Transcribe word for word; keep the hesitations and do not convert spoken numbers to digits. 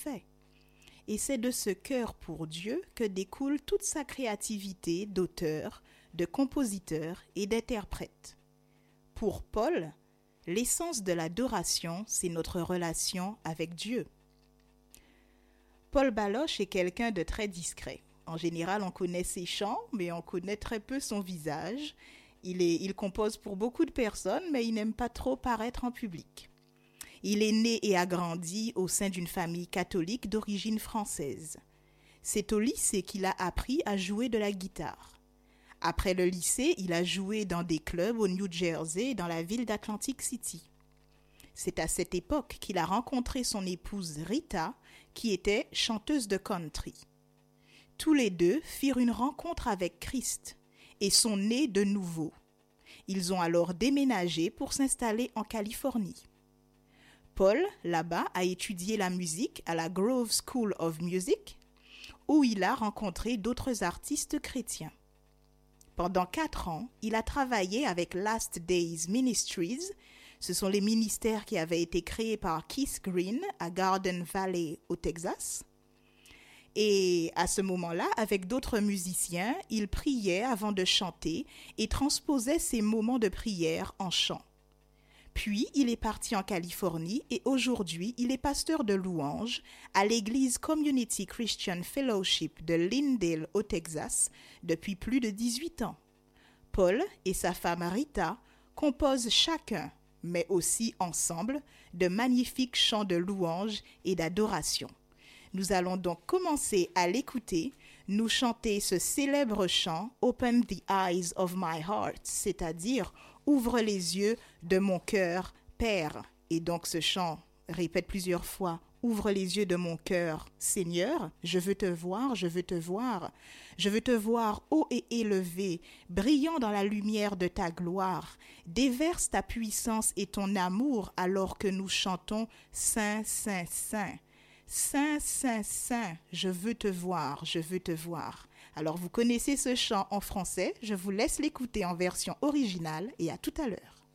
fait. Et c'est de ce cœur pour Dieu que découle toute sa créativité d'auteur, de compositeur et d'interprète. Pour Paul, l'essence de l'adoration, c'est notre relation avec Dieu. Paul Baloche est quelqu'un de très discret. En général, on connaît ses chants, mais on connaît très peu son visage. Il, est, il compose pour beaucoup de personnes, mais il n'aime pas trop paraître en public. Il est né et a grandi au sein d'une famille catholique d'origine française. C'est au lycée qu'il a appris à jouer de la guitare. Après le lycée, il a joué dans des clubs au New Jersey et dans la ville d'Atlantic City. C'est à cette époque qu'il a rencontré son épouse Rita, qui était chanteuse de country. Tous les deux firent une rencontre avec Christ et sont nés de nouveau. Ils ont alors déménagé pour s'installer en Californie. Paul, là-bas, a étudié la musique à la Grove School of Music, où il a rencontré d'autres artistes chrétiens. Pendant quatre ans, il a travaillé avec Last Days Ministries. Ce sont les ministères qui avaient été créés par Keith Green à Garden Valley, au Texas. Et à ce moment-là, avec d'autres musiciens, il priait avant de chanter et transposait ses moments de prière en chant. Puis, il est parti en Californie et aujourd'hui, il est pasteur de louanges à l'église Community Christian Fellowship de Lindale, au Texas, depuis plus de dix-huit ans. Paul et sa femme Rita composent chacun, mais aussi ensemble, de magnifiques chants de louanges et d'adoration. Nous allons donc commencer à l'écouter, nous chanter ce célèbre chant « Open the eyes of my heart », c'est-à-dire « Ouvre les yeux de mon cœur, Père ». Et donc ce chant répète plusieurs fois « Ouvre les yeux de mon cœur, Seigneur, je veux te voir, je veux te voir. Je veux te voir haut et élevé, brillant dans la lumière de ta gloire. Déverse ta puissance et ton amour alors que nous chantons « Saint, Saint, Saint ». Saint, Saint, Saint, je veux te voir, je veux te voir. Alors vous connaissez ce chant en français, je vous laisse l'écouter en version originale et à tout à l'heure.